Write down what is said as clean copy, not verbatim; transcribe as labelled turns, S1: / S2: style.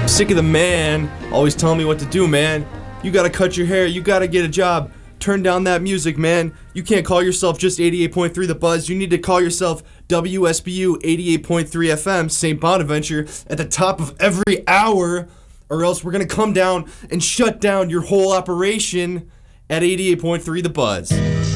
S1: Sick of the man always telling me what to do, man. You gotta cut your hair, you gotta get a job. Turn down that music, man. You can't call yourself just 88.3 The Buzz. You need to call yourself WSBU 88.3 FM, St. Bonaventure, at the top of every hour, or else we're gonna come down and shut down your whole operation at 88.3 The Buzz.